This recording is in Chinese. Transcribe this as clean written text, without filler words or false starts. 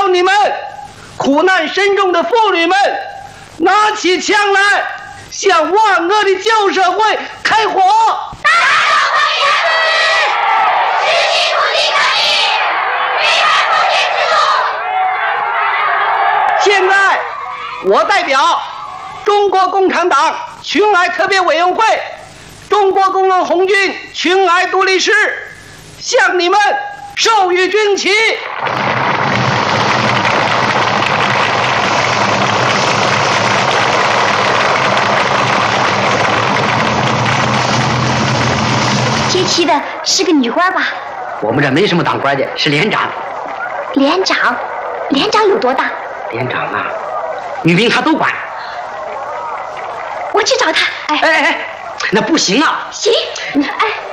要你们苦难深重的妇女们拿起枪来，向万恶的旧社会开火。现在，我代表中国共产党群哀特别委员会、中国工农红军群哀独立师，向你们授予军旗。 接旗的是个女官吧？ 我们这没什么当官的，是连长。 连长？连长有多大？ 连长啊，女兵他都管。 我去找他。 哎，那不行啊！ 行，哎。